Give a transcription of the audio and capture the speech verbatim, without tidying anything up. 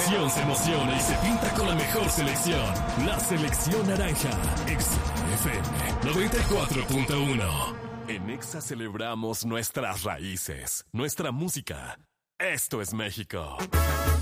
afición se emociona y se pinta con la mejor selección. La selección naranja. Exa F M noventa y cuatro punto uno. En Exa celebramos nuestras raíces, nuestra música. Esto es México.